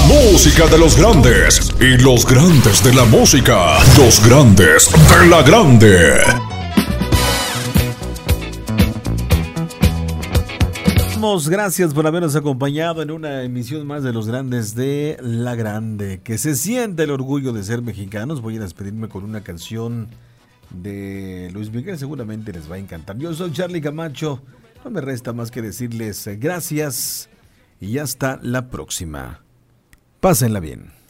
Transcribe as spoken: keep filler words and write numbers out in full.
música de los grandes y los grandes de la música. Los grandes de la grande. Gracias por habernos acompañado en una emisión más de Los Grandes de la Grande. Que se sienta el orgullo de ser mexicanos. Voy a despedirme con una canción de Luis Miguel, seguramente les va a encantar. Yo soy Charlie Camacho, no me resta más que decirles gracias y hasta la próxima. Pásenla bien.